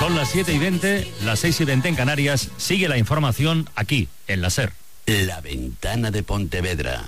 Son las 7:20, las 6:20 en Canarias. Sigue la información aquí, en la SER. La Ventana de Pontevedra.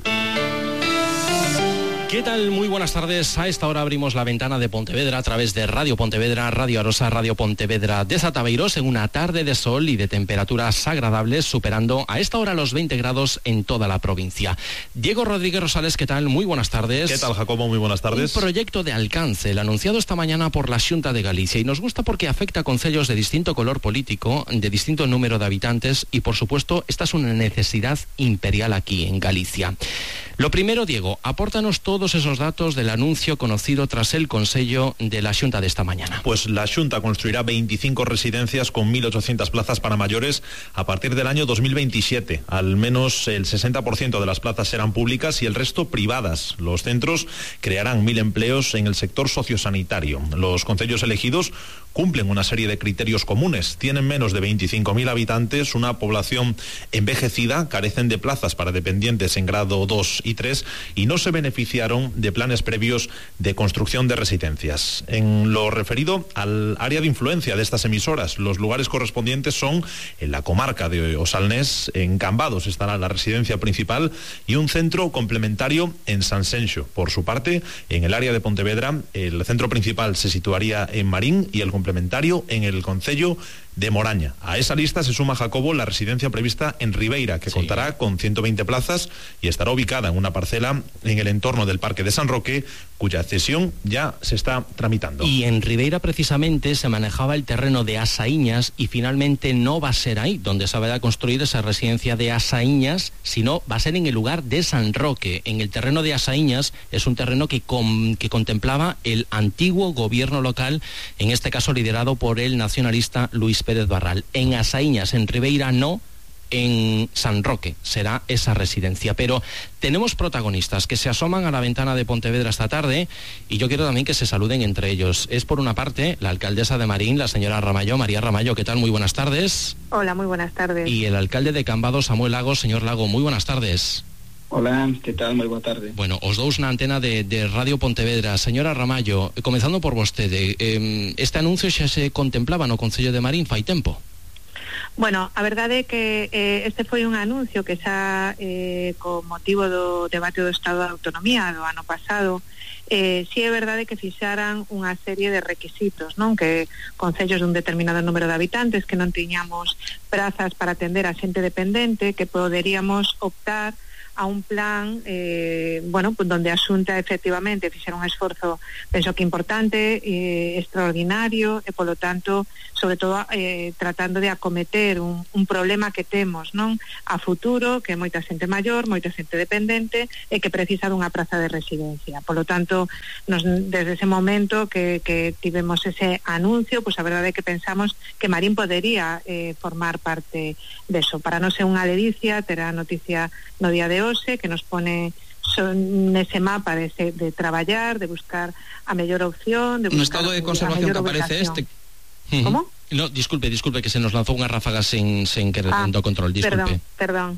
¿Qué tal? Muy buenas tardes. A esta hora abrimos la Ventana de Pontevedra a través de Radio Pontevedra, Radio Arosa, Radio Pontevedra de Zataveiros en una tarde de sol y de temperaturas agradables, superando a esta hora los 20 grados en toda la provincia. Diego Rodríguez Rosales, ¿qué tal? Muy buenas tardes. ¿Qué tal, Jacobo? Muy buenas tardes. Un proyecto de alcance, el anunciado esta mañana por la Xunta de Galicia, y nos gusta porque afecta a concellos de distinto color político, de distinto número de habitantes, y por supuesto esta es una necesidad imperial aquí en Galicia. Lo primero, Diego, apórtanos todos esos datos del anuncio conocido tras el Consello de la Xunta de esta mañana. Pues la Xunta construirá 25 residencias con 1.800 plazas para mayores a partir del año 2027. Al menos el 60% de las plazas serán públicas y el resto privadas. Los centros crearán 1.000 empleos en el sector sociosanitario. Los concellos elegidos cumplen una serie de criterios comunes. Tienen menos de 25.000 habitantes, una población envejecida, carecen de plazas para dependientes en grado 2 y 3 y no se beneficiaron de planes previos de construcción de residencias. En lo referido al área de influencia de estas emisoras, los lugares correspondientes son en la comarca de Osalnés, en Cambados estará la residencia principal y un centro complementario en Sanxenxo. Por su parte, en el área de Pontevedra, el centro principal se situaría en Marín y el complementario en el concello de Moraña. A esa lista se suma, Jacobo, la residencia prevista en Ribeira, que contará con 120 plazas y estará ubicada en una parcela en el entorno del Parque de San Roque, cuya cesión ya se está tramitando. Y en Ribeira precisamente se manejaba el terreno de Asaíñas y finalmente no va a ser ahí donde se va a construir esa residencia de Asaíñas, sino va a ser en el lugar de San Roque. En el terreno de Asaíñas es un terreno que contemplaba el antiguo gobierno local, en este caso liderado por el nacionalista Luis Pérez Barral. En Asaíñas, en Ribeira no, en San Roque será esa residencia. Pero tenemos protagonistas que se asoman a la Ventana de Pontevedra esta tarde y yo quiero también que se saluden entre ellos. Es por una parte la alcaldesa de Marín, la señora Ramallo. María Ramallo, ¿qué tal? Muy buenas tardes. Hola, muy buenas tardes. Y el alcalde de Cambados, Samuel Lago. Señor Lago, muy buenas tardes. Hola, ¿qué tal? Muy buena tarde. Bueno, os dous na antena de Radio Pontevedra. Señora Ramallo, comenzando por vostede, este anuncio xa se contemplaba no Concello de Marín fai tempo? Bueno, a verdade é que este foi un anuncio que xa con motivo do debate do Estado de Autonomía do ano pasado, si é verdade que fixaran unha serie de requisitos, non? Que concellos dun determinado número de habitantes, que non tiñamos prazas para atender a xente dependente, que poderíamos optar a un plan, bueno, pues donde a Xunta efectivamente fixera un esforzo, penso que importante, extraordinario, e polo tanto, sobre todo tratando de acometer un problema que temos, non, a futuro, que é moita xente maior, moita xente dependente e que precisa dunha praza de residencia. Polo tanto, desde ese momento que tivemos ese anuncio, pues a verdade é que pensamos que Marín podería formar parte deso. Para non ser unha ledicia, terá noticia no día de hoxe, que nos pone nese mapa de traballar, de buscar a mellor opción, de buscar no estado de conservación que aparece este. ¿Cómo? No, disculpe, que se nos lanzou unha ráfaga sin querer do control, disculpe. Perdón.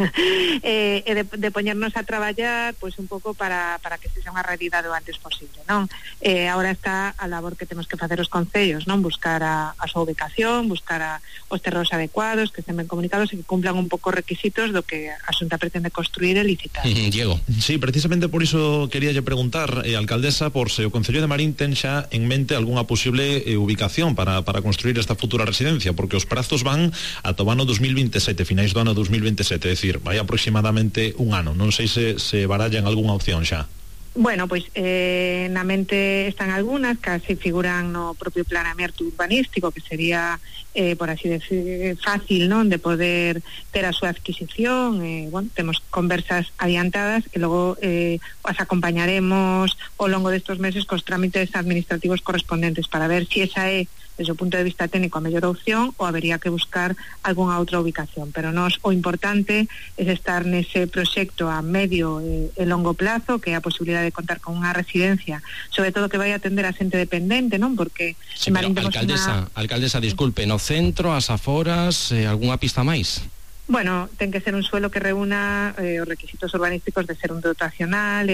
De poñernos a traballar, pois un pouco para que se sea unha realidade o antes posible, non? Ahora está a labor que temos que facer os concellos, non? Buscar a súa ubicación, buscar os terreos adecuados, que estén ben comunicados e que cumplan un pouco requisitos do que a Xunta pretende construir e licitar. Diego. Sí, precisamente por iso queríalle preguntar, alcaldesa, por se o Concello de Marín ten xa en mente algunha posible ubicación para construir esta futura residencia, porque os prazos van ata o ano 2027, finais do ano 2027, é dicir, vai aproximadamente un ano. Non sei se barallan algunha opción xa. Bueno, pois na mente están algunhas que así figuran no propio planeamento urbanístico, que sería, por así decir, fácil, non, de poder ter a súa adquisición. Bueno, temos conversas adiantadas e logo as acompañaremos ao longo destes meses cos trámites administrativos correspondentes para ver si esa é, desde o punto de vista técnico, a mellor opción ou habería que buscar algunha outra ubicación. Pero nos o importante é estar nese proxecto a medio e longo plazo, que é a posibilidade de contar con unha residencia, sobre todo que vai atender a xente dependente, non? Porque sí, pero alcaldesa, disculpe, no centro, as aforas, algunha pista máis? Bueno, ten que ser un suelo que reúna os requisitos urbanísticos de ser un dotacional e demais.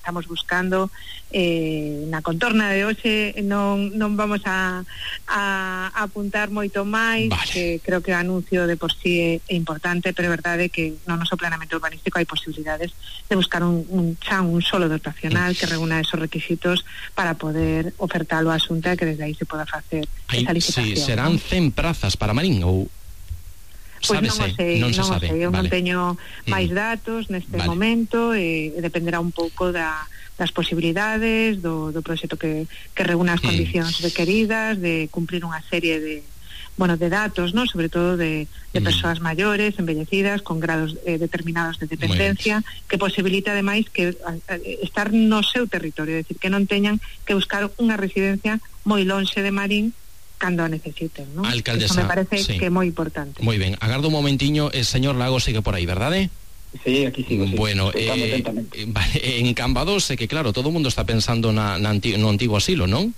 estamos buscando na contorna de hoxe. Non vamos a apuntar moito máis, vale. que creo que o anuncio de por sí é importante, pero é verdade que no noso planeamento urbanístico hai posibilidades de buscar un solo dotacional que reúna esos requisitos para poder ofertalo á Xunta e que desde aí se poda facer esa licitación. Sí, serán 100 prazas para Marín ou... Pois non o sei, eu non teño máis datos neste momento, e dependerá un pouco das posibilidades do proxecto que reúna as condicións requeridas, de cumprir unha serie de datos, ¿no? Sobre todo de persoas maiores, envellecidas, con grados determinados de dependencia, que posibilita ademais que estar no seu territorio, é dicir, que non teñan que buscar unha residencia moi lonxe de Marín cando a necesiten, ¿no? Alcaldesa, eso me parece que é moi importante. Moi ben, agardo un momentiño, el señor Lago sigue por aí, verdade? Sí, aquí sigo. Bueno, en Cambados, que claro, todo o mundo está pensando no antigo asilo, non?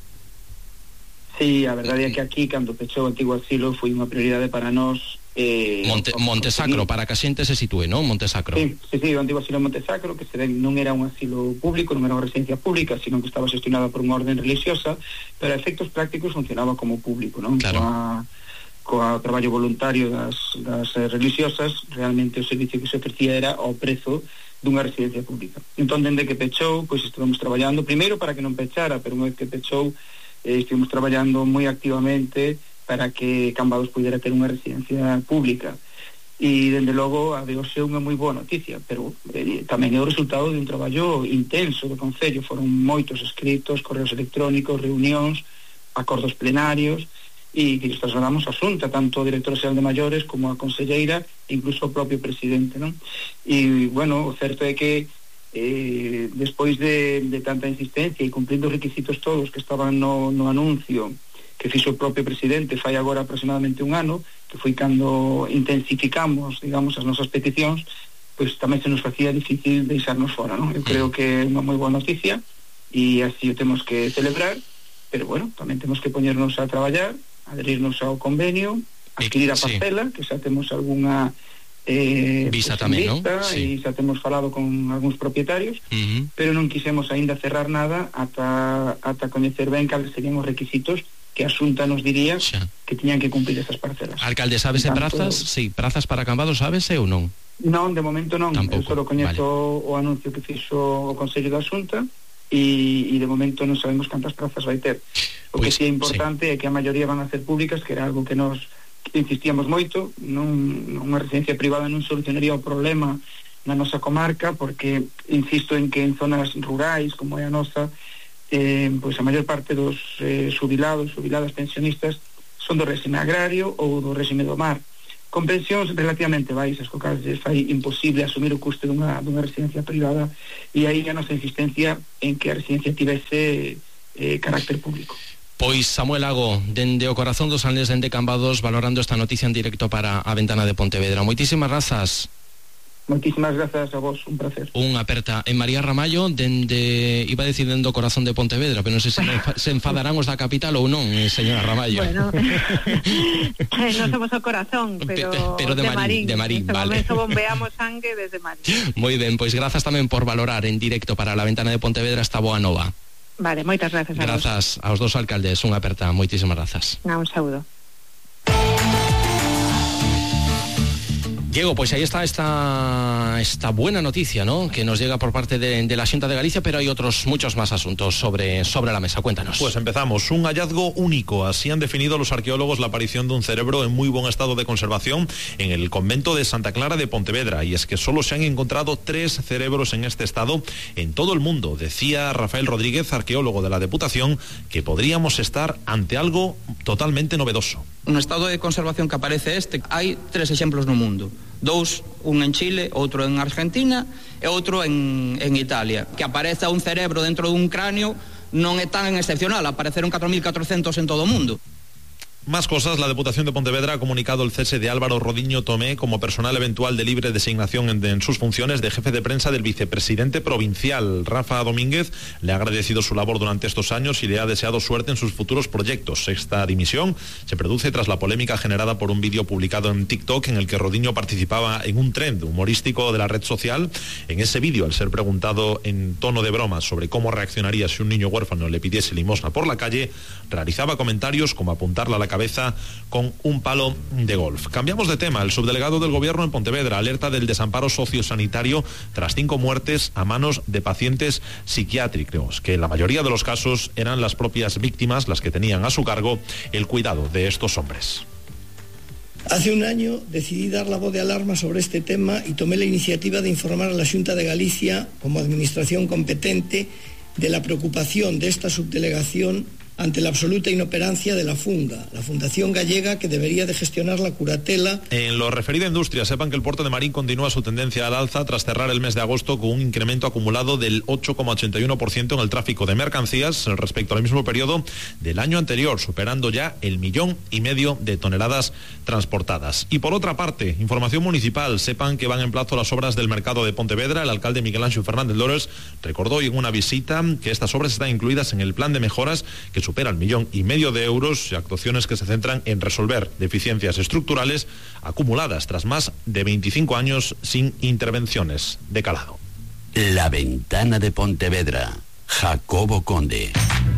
Sí, a verdade é que aquí, cando pechou o antigo asilo, foi unha prioridade para nós. Montesacro, para que a xente se sitúe, non? Montesacro. Sí, o antigo asilo Montesacro, que non era un asilo público, non era unha residencia pública, sino que estaba gestionada por unha orden religiosa, pero a efectos prácticos funcionaba como público, non? Claro. Coa traballo voluntario das religiosas, realmente o servicio que se ofrecía era ao prezo dunha residencia pública. Entón, dende que pechou, pois estivemos traballando, primeiro para que non pechara, pero unha vez que pechou, estivemos traballando moi activamente para que Cambados pudera ter unha residencia pública, e dende logo a de hoxe é unha moi boa noticia, pero tamén é o resultado de un traballo intenso do Concello. Foron moitos escritos, correos electrónicos, reunións, acordos plenarios, e que trasladamos a Xunta, tanto o director xeral de maiores como a conselleira, incluso o propio presidente, non? E, bueno, o certo é que despois de tanta insistencia e cumplindo os requisitos todos que estaban no anuncio que fixo o propio presidente fai agora aproximadamente un ano, que foi cando intensificamos, digamos, as nosas peticións, pois tamén se nos facía difícil deixarnos fora, non? Eu creo que é unha moi boa noticia e así o temos que celebrar, pero bueno, tamén temos que poñernos a traballar, adherirnos ao convenio, adquirir a parcela, que xa temos algunha visa tamén, non? E xa temos falado con algúns propietarios, pero non quisemos aínda cerrar nada ata coñecer ben cales serían os requisitos que a Xunta nos diría que tiñan que cumplir esas parcelas. Alcalde, sabes prazas? Sí, prazas para Cambados, sabes ou non? Non, de momento non. Tampouco. Eu só coñezo o anuncio que fixo o Consello da Xunta e de momento non sabemos cantas prazas vai ter. O que sí é importante é que a maioría van a ser públicas, que era algo que nos insistíamos moito. Unha residencia privada non solucionaría o problema na nosa comarca, porque insisto en que en zonas rurais como é a nosa, pois a maior parte dos xubiladas, pensionistas son do réxime agrario ou do réxime do mar, con pensións relativamente baixas, co cal fai imposible asumir o custe dunha residencia privada, e aí a nosa insistencia en que a residencia tivese carácter público. Pois Samuel Lago, dende o corazón dos Anles, dende Cambados, valorando esta noticia en directo para a Ventana de Pontevedra. Moitísimas grazas. Moitísimas grazas a vos, un placer. Unha aperta en María Ramallo, iba a decir dende o corazón de Pontevedra, pero non sei se enfadarán os da capital ou non, señora Ramallo. Bueno, non somos o corazón, pero de Marín. De Marín, vale. Momento bombeamos sangue desde Marín. Moi ben, pois grazas tamén por valorar en directo para a Ventana de Pontevedra esta boa nova. Vale, moitas grazas a vos. Grazas aos dos alcaldes, unha aperta, moitísimas grazas. Un saúdo. Diego, pues ahí está esta buena noticia, ¿no?, que nos llega por parte de la Xunta de Galicia, pero hay muchos más asuntos sobre la mesa. Cuéntanos. Pues empezamos. Un hallazgo único. Así han definido los arqueólogos la aparición de un cerebro en muy buen estado de conservación en el convento de Santa Clara de Pontevedra. Y es que solo se han encontrado 3 cerebros en este estado en todo el mundo. Decía Rafael Rodríguez, arqueólogo de la Deputación, que podríamos estar ante algo totalmente novedoso. No estado de conservación que aparece hai 3 exemplos no mundo. 2, un en Chile, outro en Argentina e outro en Italia. Que apareza un cerebro dentro dun cráneo non é tan excepcional, apareceron 4.400 en todo o mundo. Más cosas. La Diputación de Pontevedra ha comunicado el cese de Álvaro Rodiño Tomé como personal eventual de libre designación en sus funciones de jefe de prensa del vicepresidente provincial. Rafa Domínguez le ha agradecido su labor durante estos años y le ha deseado suerte en sus futuros proyectos. Esta dimisión se produce tras la polémica generada por un vídeo publicado en TikTok en el que Rodiño participaba en un trend humorístico de la red social. En ese vídeo, al ser preguntado en tono de broma sobre cómo reaccionaría si un niño huérfano le pidiese limosna por la calle, realizaba comentarios como apuntarle a la cabeza con un palo de golf. Cambiamos de tema. El subdelegado del Gobierno en Pontevedra alerta del desamparo sociosanitario tras 5 muertes a manos de pacientes psiquiátricos, que en la mayoría de los casos eran las propias víctimas las que tenían a su cargo el cuidado de estos hombres. Hace un año decidí dar la voz de alarma sobre este tema y tomé la iniciativa de informar a la Xunta de Galicia, como administración competente, de la preocupación de esta subdelegación ante la absoluta inoperancia de la FUNGA, la Fundación Gallega que debería de gestionar la curatela. En lo referido a industria, sepan que el puerto de Marín continúa su tendencia al alza tras cerrar el mes de agosto con un incremento acumulado del 8,81% en el tráfico de mercancías respecto al mismo periodo del año anterior, superando ya el 1,5 millón de toneladas transportadas. Y por otra parte, información municipal, sepan que van en plazo las obras del mercado de Pontevedra. El alcalde Miguel Ángel Fernández Lores recordó hoy en una visita que estas obras están incluidas en el plan de mejoras que supera el 1,5 millón de euros, y actuaciones que se centran en resolver deficiencias estructurales acumuladas tras más de 25 años sin intervenciones de calado. La Ventana de Pontevedra, Jacobo Conde.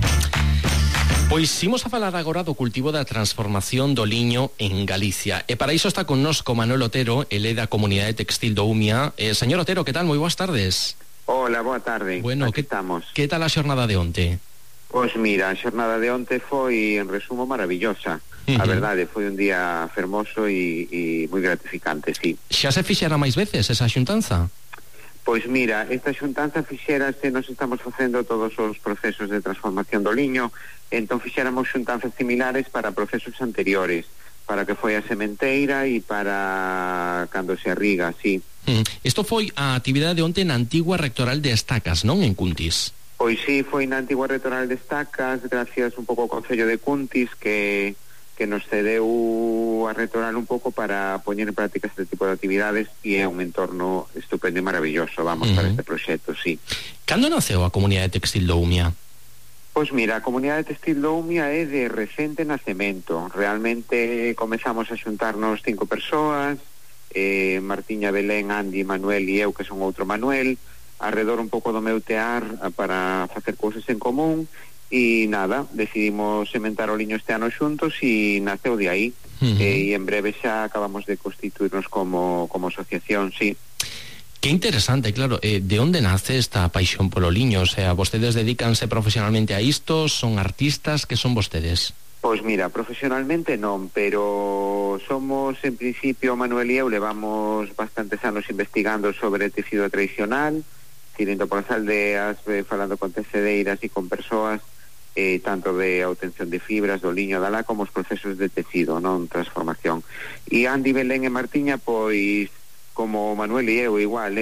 Pois imos a falar agora do cultivo da transformación do liño en Galicia. E para iso está connosco Manuel Otero, ele da Comunidade Textil do UMIA. Señor Otero, que tal? Moi boas tardes. Hola, boa tarde. Bueno, que estamos. Que tal a xornada de onte? Pois mira, a xornada de onte foi, en resumo, maravillosa. A verdade, foi un día fermoso e moi gratificante, sí. Xa se fixera máis veces esa xuntanza? Pois mira, esta xuntanza fixérase, nos estamos facendo todos os procesos de transformación do liño, entón fixéramos xuntanzas similares para procesos anteriores, para que foi a sementeira e para cando se arriga, sí. Isto foi a actividade de onte na antigua rectoral de Estacas, non? En Cuntis. Pois sí, foi na antigua rectoral de Estacas, gracias un pouco ao Concello de Cuntis que nos cedeu a rectoral un pouco para poñer en práctica este tipo de actividades, e é un entorno estupendo e maravilloso, vamos, para este proxecto, sí. Cando naceu a Comunidade Textil do UMIA? Pois mira, a Comunidade Textil do UMIA é de recente nacemento. Realmente comezamos a xuntarnos 5 persoas, Martiña, Belén, Andy, Manuel e eu, que son outro Manuel, arredor un pouco do meu tear para facer cousas en común, e nada, decidimos sementar o liño este ano xuntos e naceu de aí. E en breve xa acabamos de constituirnos como asociación, sí. Que interesante, claro. De onde nace esta paixón polo liño? O sea, vostedes dedícanse profesionalmente a isto? Son artistas? Que son vostedes? Pois mira, profesionalmente non, pero somos, en principio, Manuel e eu levamos bastantes anos investigando sobre tecido tradicional, indo por as aldeas, falando con tecedeiras e con persoas, tanto de obtención de fibras do liño da lá como os procesos de tecido, non transformación. E Andy, Belén e Martiña, pois, como Manuel e eu igual,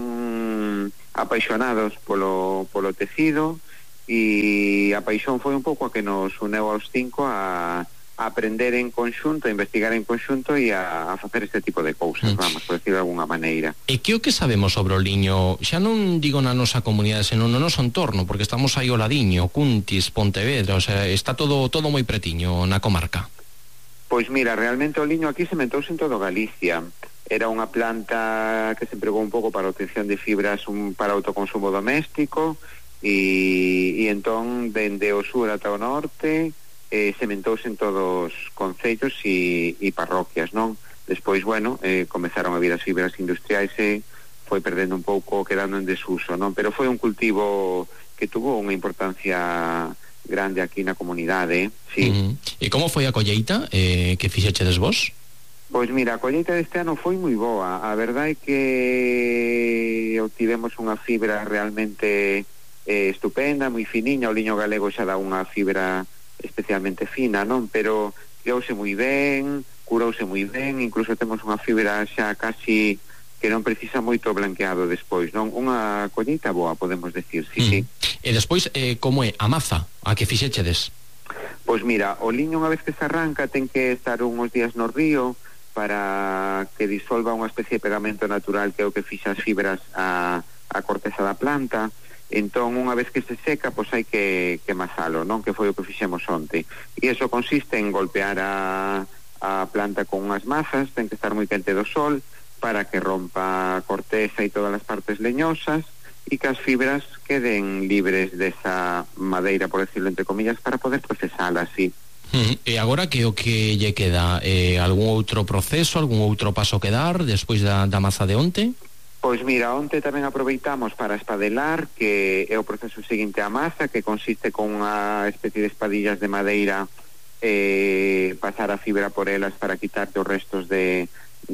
son apaixonados polo tecido, e a paixón foi un pouco a que nos uneu aos 5 a aprender en conxunto, a investigar en conxunto e a facer este tipo de cousas, vamos, por decirlo de alguna maneira. E que o que sabemos sobre o liño, xa non digo na nosa comunidade, senón no noso entorno, porque estamos aí ao ladiño, Cuntis, Pontevedra, o sea, está todo moi pretiño na comarca. Pois mira, realmente o liño aquí sementouse en todo Galicia. Era unha planta que se empregou un pouco para a obtención de fibras para autoconsumo doméstico, e entón, dende o sur ata o norte, sementouse en todos os concellos e parroquias, non? Despois, bueno, comezaron a vir as fibras industriais e foi perdendo un pouco, quedando en desuso, non? Pero foi un cultivo que tuvo unha importancia grande aquí na comunidade, sí. E como foi a colleita que fixechedes vos? Pois mira, a colleita deste ano foi moi boa. A verdade é que obtivemos unha fibra realmente estupenda, moi finiña. O liño galego xa dá unha fibra especialmente fina, non? Pero criouse moi ben, curouse moi ben, incluso temos unha fibra xa casi que non precisa moito blanqueado despois, non? Unha colleita boa, podemos decir, sí, sí. E despois, como é a maza a que fixechedes? Pois mira, o liño unha vez que se arranca ten que estar uns días no río para que disolva unha especie de pegamento natural que é o que fixa as fibras a corteza da planta. Entón, unha vez que se seca, pois hai que masalo, non? Que foi o que fixemos onte. E iso consiste en golpear a planta con unhas mazas, ten que estar moi quente do sol para que rompa a corteza e todas as partes leñosas e que as fibras queden libres desa madeira, por decirlo entre comillas, para poder procesala así. E agora que o que lle queda? Algún outro proceso, algún outro paso que dar despois da maza de onte? Pois mira, onte tamén aproveitamos para espadelar, que é o proceso seguinte á maza, que consiste con unha especie de espadillas de madeira, pasar a fibra por elas para quitarte os restos de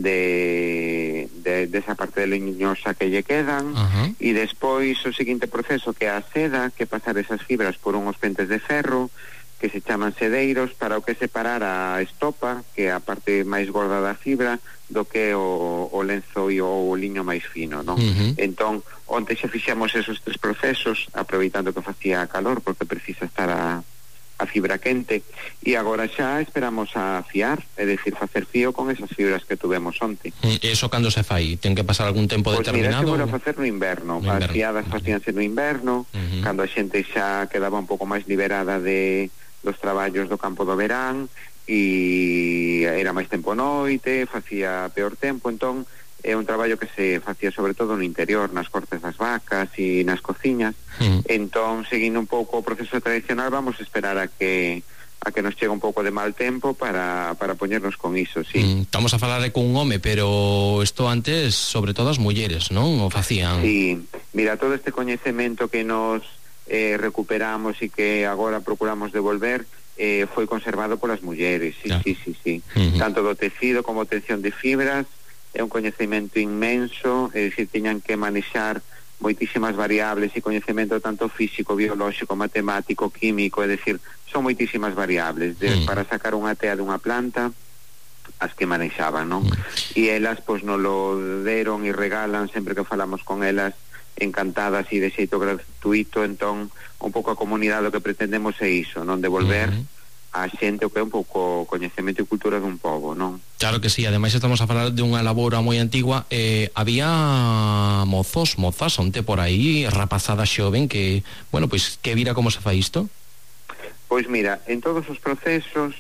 esa parte de leñosa que lle quedan. E despois o seguinte proceso, que é a seda, que pasar esas fibras por unhos pentes de ferro que se chaman sedeiros, para o que separar a estopa, que é a parte máis gorda da fibra, do que o lenzo e o liño máis fino, non? Entón, onte xa fixemos esos tres procesos, aproveitando que facía calor, porque precisa estar a fibra quente, e agora xa esperamos a fiar, é dicir, facer fío con esas fibras que tuvemos onte. E iso cando se fai? Ten que pasar algún tempo determinado? Pois mira, se facer no inverno. As fiadas facíanse no inverno, cando a xente xa quedaba un pouco máis liberada dos traballos do campo do verán, e era máis tempo noite, facía peor tempo. Entón é un traballo que se facía sobre todo no interior, nas cortes das vacas e nas cociñas. Entón, seguindo un pouco o proceso tradicional, vamos a esperar a que nos chegue un pouco de mal tempo para poñernos con iso, sí. Estamos a falar con un home, pero isto antes, sobre todo as mulleres, non? O facían? Sí, mira, todo este coñecemento que nos recuperamos e que agora procuramos devolver foi conservado polas mulleres, sí. Tanto do tecido como obtención de fibras, é un coñecemento inmenso, é dicir, tiñan que manexar moitísimas variables e coñecemento tanto físico, biolóxico, matemático, químico, é dicir, son moitísimas variables para sacar unha tea dunha planta, as que manexaban, non? E elas, pois, nos lo deron e regalan sempre que falamos con elas, encantadas e de xeito gratuito. Entón, un pouco a comunidade o que pretendemos é iso, non? Devolver a xente o que é un pouco coñecemento e cultura dun pobo, non? Claro que sí, ademais estamos a falar de unha labora moi antigua. Había mozas onte por aí, rapazada xoven que, bueno, pois que vira como se fai isto? Pois mira, en todos os procesos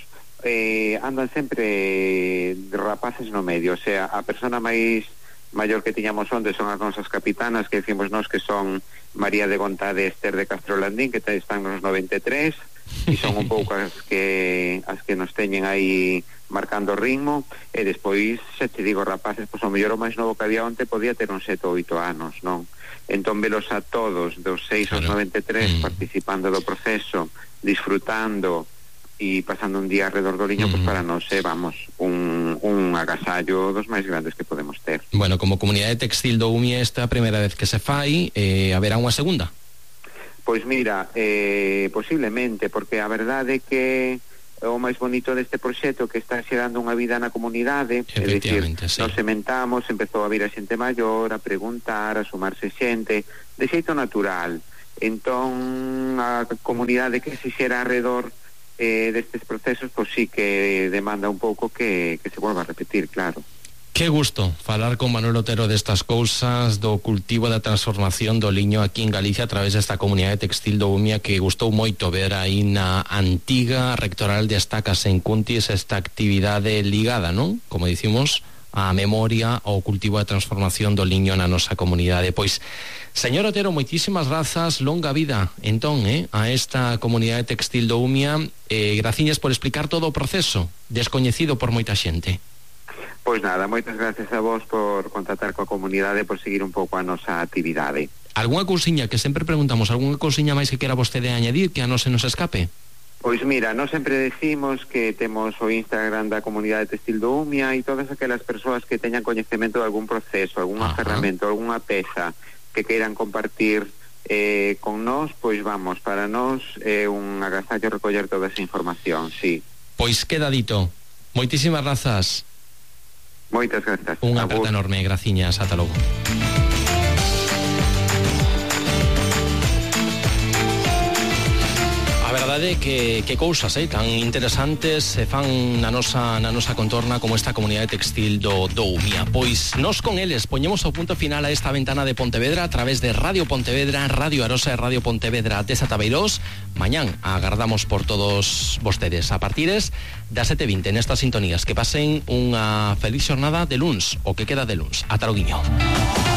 andan sempre rapaces no medio, o sea, a persona máis maior que tiñamos onde son as nosas capitanas, que decimos nós que son María de Gontade e Esther de Castrolandín, que están nos 93, e son un pouco as que nos teñen aí marcando o ritmo. E despois, xa te digo, rapaces, pois o mellor o máis novo que había onte podía ter uns 7 ou 8 anos, non? Entón, velos a todos dos 6 aos 93 participando do proceso, disfrutando e pasando un día alrededor do liño, pois para nós vamos, un agasallo dos máis grandes que podemos ter. Bueno, como comunidade textil do UMIA, esta é a primeira vez que se fai, haberá unha segunda? Pois mira, posiblemente, porque a verdade é que o máis bonito deste proxecto que está xerando unha vida na comunidade, é dicir, sí. Nos sementamos, empezou a vir a xente maior, a preguntar, a sumarse xente, de xeito natural. Entón, a comunidade que se xera alrededor destes procesos, pois sí que demanda un pouco que se volva a repetir, claro. Que gusto falar con Manuel Otero destas cousas, do cultivo da transformación do liño aquí en Galicia a través desta comunidade textil do UMIA, que gustou moito ver aí na antiga rectoral de Estacas en Cuntis esta actividade ligada, non? Como dicimos, a memoria ao cultivo da transformación do liño na nosa comunidade. Pois, señor Otero, moitísimas grazas, longa vida entón a esta comunidade textil do UMIA, graciñas por explicar todo o proceso descoñecido por moita xente. Pois nada, moitas gracias a vos por contactar coa comunidade, por seguir un pouco a nosa actividade. Algúnha cousiña que sempre preguntamos, algúnha cousiña máis que quera vostede añadir que a non se nos escape? Pois mira, nós sempre decimos que temos o Instagram da comunidade textil do UMIA e todas aquelas persoas que teñan coñecemento de algún proceso, algunha ferramenta, algunha peza que queiran compartir con nós, pois vamos, para nós é un agasallo recoller toda esa información, sí. Pois queda dito. Moitísimas grazas. Moitas grazas. Unha aperta enorme, graciñas, ata logo. A verdade verdade que cousas tan interesantes se fan na nosa contorna como esta comunidade textil do UMIA. Pois nós con eles poñemos o punto final a esta ventana de Pontevedra a través de Radio Pontevedra, Radio Arosa e Radio Pontevedra de Satabeirós. Mañán agardamos por todos vostedes a partires das 7:20 nestas sintonías. Que pasen unha feliz xornada de luns, o que queda de luns. Ata logo.